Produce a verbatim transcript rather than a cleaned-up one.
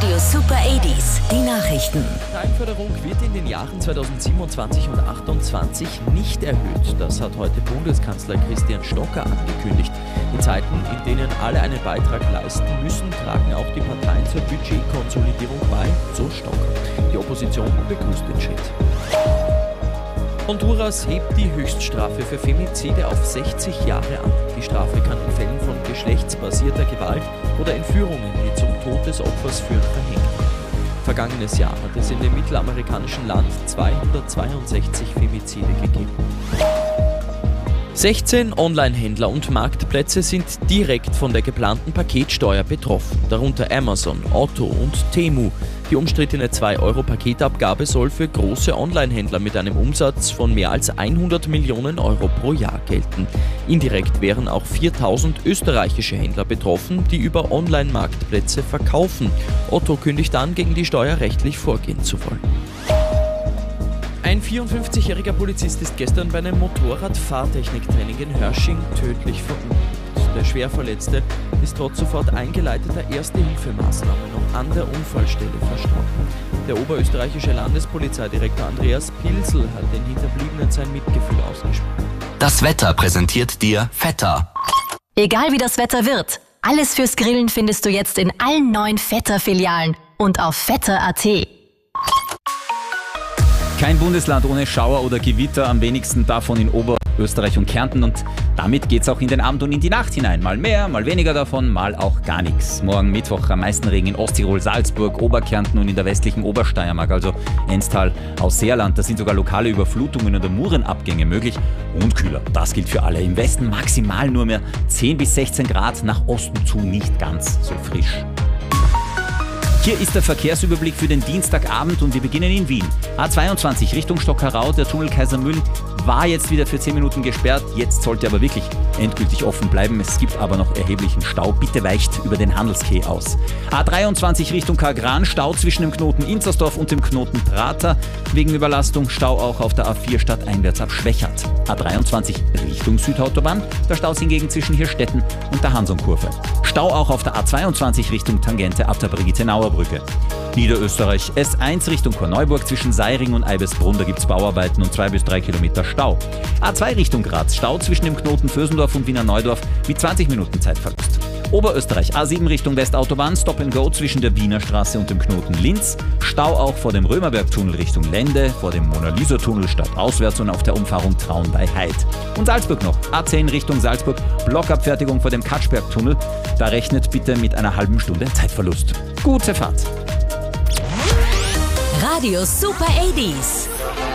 Radio Super achtziger, die Nachrichten. Die Einförderung wird in den Jahren zweitausendsiebenundzwanzig und achtundzwanzig nicht erhöht. Das hat heute Bundeskanzler Christian Stocker angekündigt. In Zeiten, in denen alle einen Beitrag leisten müssen, tragen auch die Parteien zur Budgetkonsolidierung bei, so Stocker. Die Opposition begrüßt den Schritt. Honduras hebt die Höchststrafe für Femizide auf sechzig Jahre an. Die Strafe kann in Fällen von geschlechtsbasierter Gewalt oder Entführungen, die zum Tod des Opfers führen, verhängt werden. Vergangenes Jahr hat es in dem mittelamerikanischen Land zweihundertzweiundsechzig Femizide gegeben. sechzehn Online-Händler und Marktplätze sind direkt von der geplanten Paketsteuer betroffen, darunter Amazon, Otto und Temu. Die umstrittene zwei Euro Paketabgabe soll für große Online-Händler mit einem Umsatz von mehr als hundert Millionen Euro pro Jahr gelten. Indirekt wären auch viertausend österreichische Händler betroffen, die über Online-Marktplätze verkaufen. Otto kündigt an, gegen die Steuer rechtlich vorgehen zu wollen. Ein vierundfünfzigjähriger Polizist ist gestern bei einem Motorradfahrtechniktraining in Hörsching tödlich verunglückt. Der Schwerverletzte ist trotz sofort eingeleiteter Erste-Hilfemaßnahmen noch an der Unfallstelle verstorben. Der oberösterreichische Landespolizeidirektor Andreas Pilsel hat den Hinterbliebenen sein Mitgefühl ausgesprochen. Das Wetter präsentiert dir Vetter. Egal wie das Wetter wird, alles fürs Grillen findest du jetzt in allen neuen Vetter-Filialen und auf vetter punkt a t. Kein Bundesland ohne Schauer oder Gewitter, am wenigsten davon in Oberösterreich und Kärnten, und damit geht's auch in den Abend und in die Nacht hinein. Mal mehr, mal weniger davon, mal auch gar nichts. Morgen Mittwoch am meisten Regen in Osttirol, Salzburg, Oberkärnten und in der westlichen Obersteiermark, also Enstal, Ausseerland. Da sind sogar lokale Überflutungen oder Murenabgänge möglich und kühler. Das gilt für alle. Im Westen maximal nur mehr zehn bis sechzehn Grad, nach Osten zu nicht ganz so frisch. Hier ist der Verkehrsüberblick für den Dienstagabend und wir beginnen in Wien. A zweiundzwanzig Richtung Stockerau, der Tunnel Kaisermühlen war jetzt wieder für zehn Minuten gesperrt, jetzt sollte aber wirklich endgültig offen bleiben. Es gibt aber noch erheblichen Stau, bitte weicht über den Handelskeh aus. A dreiundzwanzig Richtung Kargran, Stau zwischen dem Knoten Inzersdorf und dem Knoten Prater. Wegen Überlastung Stau auch auf der A vier stadteinwärts ab Schwächert. A dreiundzwanzig Richtung Südautobahn, der Stau ist hingegen zwischen Hirstetten und der Hansonkurve. Stau auch auf der A zweiundzwanzig Richtung Tangente ab der Brigitte-Nauer Brücke. Niederösterreich S eins Richtung Korneuburg, zwischen Seiring und Eibesbrunn, da gibt's Bauarbeiten und zwei bis drei Kilometer Stau. A zwei Richtung Graz, Stau zwischen dem Knoten Vösendorf und Wiener Neudorf mit zwanzig Minuten Zeitverlust. Oberösterreich A sieben Richtung Westautobahn, Stop and Go zwischen der Wiener Straße und dem Knoten Linz. Stau auch vor dem Römerbergtunnel Richtung Lende, vor dem Mona-Lisa-Tunnel stadtauswärts und auf der Umfahrung Traun bei Heid. Und Salzburg noch, A zehn Richtung Salzburg, Blockabfertigung vor dem Katschbergtunnel. Da rechnet bitte mit einer halben Stunde Zeitverlust. Gute Fahrt! Radio Super achtziger.